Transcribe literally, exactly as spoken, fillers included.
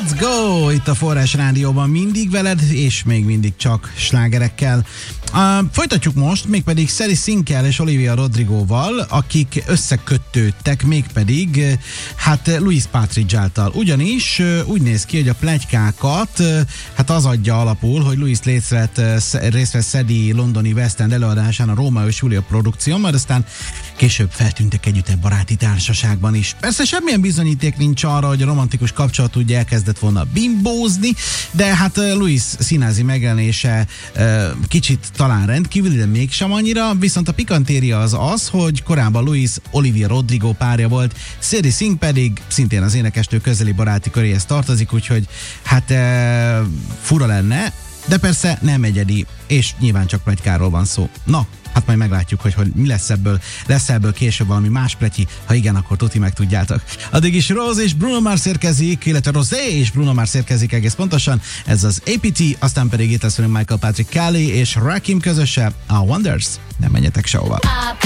Let's go! Itt a Forrás Rádióban mindig veled, és még mindig csak slágerekkel. Uh, folytatjuk most, mégpedig Sadie Sinkkel és Olivia Rodrigoval, akik összekötődtek, mégpedig uh, hát Louis Partridge által. Ugyanis uh, úgy néz ki, hogy a pletykákat uh, hát az adja alapul, hogy Louis részt vett, uh, részt vett Sadie londoni West End előadásán a Rómeó és Júlia produkció, majd aztán később feltűntek együtt egy baráti társaságban is. Persze semmilyen bizonyíték nincs arra, hogy a romantikus kapcsolat ugye elkezdett volna bimbózni, de hát uh, Louis színházi megjelenése uh, kicsit talán rendkívüli, de mégsem annyira, viszont a pikantéria az az, hogy korábban Louis Olivia Rodrigo párja volt, Sadie Sink pedig szintén az énekesnő közeli baráti köréhez tartozik, úgyhogy hát e, fura lenne, de persze nem egyedi, és nyilván csak pletykáról van szó. Na, hát majd meglátjuk, hogy, hogy mi lesz ebből, lesz ebből később valami más pletyi, ha igen, akkor tuti megtudjátok. Addig is Rose és Bruno Mars érkezik, illetve Rosé és Bruno Mars érkezik egész pontosan, ez az á pé té, aztán pedig itt lesz Michael Patrick Kelly és Rakim közöse, a Wonders. Nem menjetek sehova.